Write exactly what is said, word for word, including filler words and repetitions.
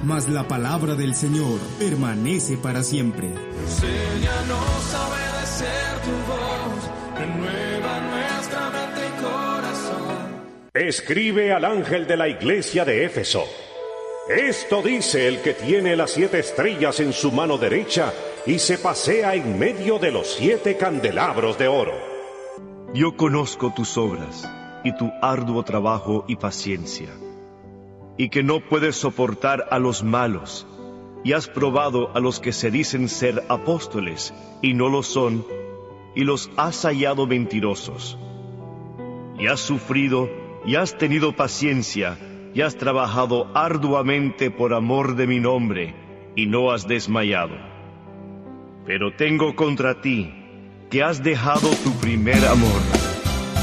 mas la palabra del Señor permanece para siempre. Enséñanos a obedecer tu voz, renueva nuestra mente y corazón. Escribe al ángel de la iglesia de Éfeso. Esto dice el que tiene las siete estrellas en su mano derecha y se pasea en medio de los siete candelabros de oro. Yo conozco tus obras y tu arduo trabajo y paciencia, y que no puedes soportar a los malos, y has probado a los que se dicen ser apóstoles y no lo son, y los has hallado mentirosos. Y has sufrido y has tenido paciencia, y has trabajado arduamente por amor de mi nombre, y no has desmayado. Pero tengo contra ti que has dejado tu primer amor.